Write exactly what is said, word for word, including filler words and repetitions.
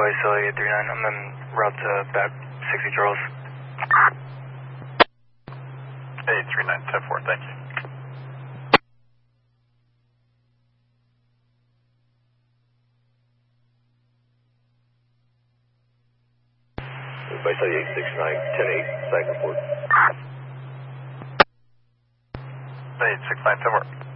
Base eight three nine, I'm en route to back sixty Charles. eight three nine, ten four, thank you. Base eight six nine, ten eight, second report. eight six nine, ten four.